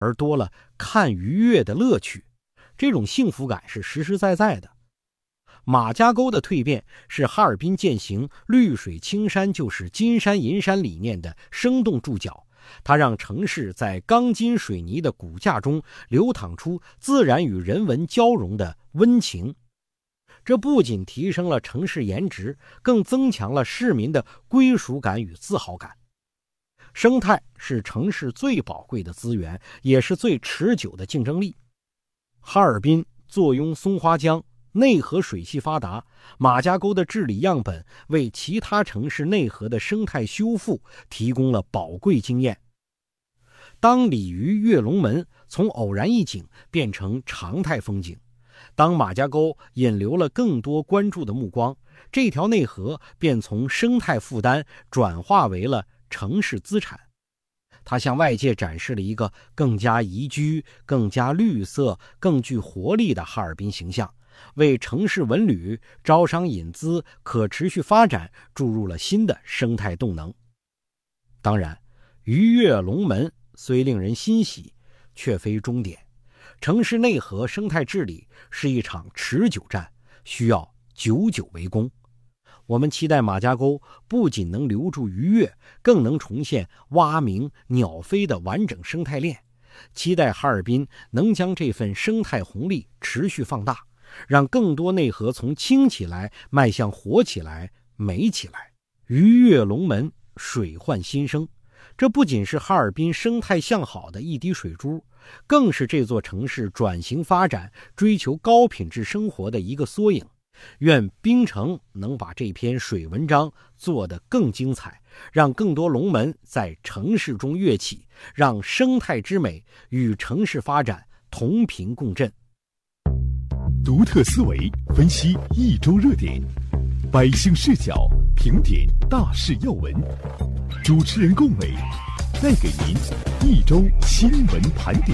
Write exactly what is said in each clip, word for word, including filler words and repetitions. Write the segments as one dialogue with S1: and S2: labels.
S1: 而多了看愉悦的乐趣，这种幸福感是实实在在的。马家沟的蜕变是哈尔滨践行绿水青山就是金山银山理念的生动注脚，它让城市在钢筋水泥的骨架中流淌出自然与人文交融的温情。这不仅提升了城市颜值，更增强了市民的归属感与自豪感。生态是城市最宝贵的资源，也是最持久的竞争力。哈尔滨坐拥松花江，内河水系发达，马家沟的治理样本为其他城市内河的生态修复提供了宝贵经验。当鲤鱼跃龙门从偶然一景变成常态风景，当马家沟引流了更多关注的目光，这条内河便从生态负担转化为了城市资产。它向外界展示了一个更加宜居、更加绿色、更具活力的哈尔滨形象，为城市文旅、招商引资、可持续发展注入了新的生态动能。当然，鱼跃龙门虽令人欣喜，却非终点。城市内河生态治理是一场持久战，需要久久为功。我们期待马家沟不仅能留住鱼跃，更能重现蛙鸣鸟飞的完整生态链。期待哈尔滨能将这份生态红利持续放大，让更多内河从轻起来迈向活起来、美起来。鱼跃龙门，水焕新生，这不仅是哈尔滨生态向好的一滴水珠，更是这座城市转型发展、追求高品质生活的一个缩影。愿冰城能把这篇水文章做得更精彩，让更多龙门在城市中跃起，让生态之美与城市发展同频共振。
S2: 独特思维分析一周热点，百姓视角评点大事要闻，主持人龚伟带给您一周新闻盘点。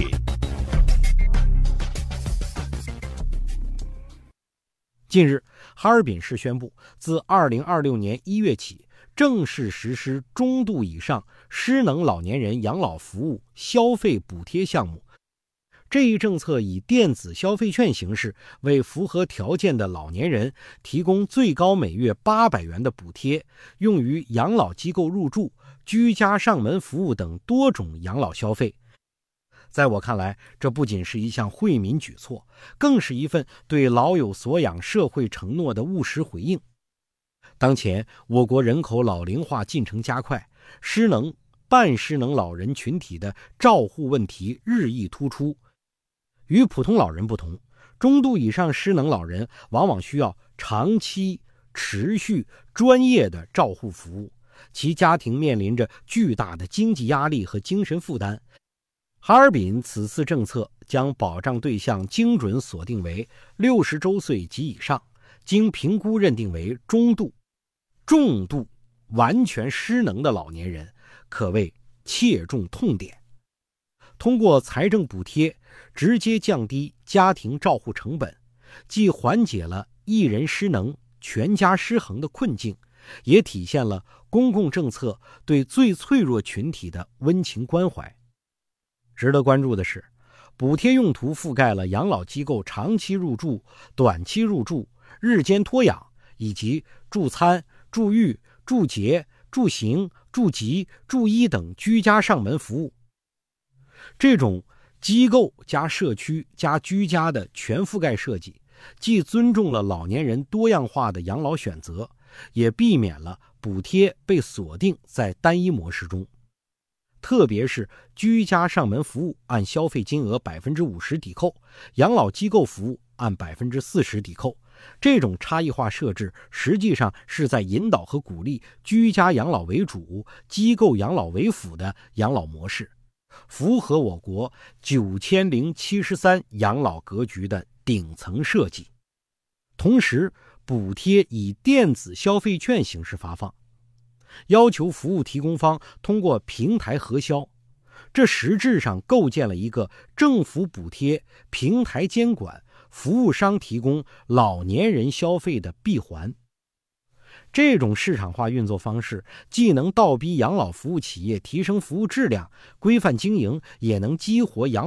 S1: 近日，哈尔滨市宣布，自二零二六年一月起，正式实施中度以上失能老年人养老服务消费补贴项目。这一政策以电子消费券形式，为符合条件的老年人提供最高每月八百元的补贴，用于养老机构入住、居家上门服务等多种养老消费。在我看来，这不仅是一项惠民举措，更是一份对老有所养社会承诺的务实回应。当前，我国人口老龄化进程加快，失能、半失能老人群体的照护问题日益突出。与普通老人不同，中度以上失能老人往往需要长期、持续、专业的照护服务，其家庭面临着巨大的经济压力和精神负担。哈尔滨此次政策将保障对象精准锁定为六十周岁及以上，经评估认定为中度、重度、完全失能的老年人，可谓切中痛点。通过财政补贴，直接降低家庭照护成本，既缓解了一人失能、全家失衡的困境，也体现了公共政策对最脆弱群体的温情关怀。值得关注的是，补贴用途覆盖了养老机构长期入住、短期入住、日间托养以及助餐、助育、助洁、助行、助疾、助医等居家上门服务。这种机构加社区加居家的全覆盖设计，既尊重了老年人多样化的养老选择，也避免了补贴被锁定在单一模式中。特别是居家上门服务按消费金额 百分之五十 抵扣，养老机构服务按 百分之四十 抵扣，这种差异化设置实际上是在引导和鼓励居家养老为主、机构养老为辅的养老模式，符合我国九千零七十三养老格局的顶层设计。同时，补贴以电子消费券形式发放，要求服务提供方通过平台核销，这实质上构建了一个政府补贴、平台监管、服务商提供老年人消费的闭环。 这种市场化运作方式既能倒逼养老服务企业提升服务质量、规范经营，也能激活养